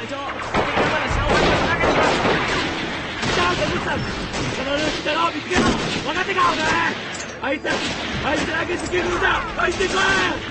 長、敵がまだシャオハイを投げてます。じゃあ、デブさん、そのルーキーを見つけろ。分かってか、お前。あいつらげつけるんだ。入ってこい。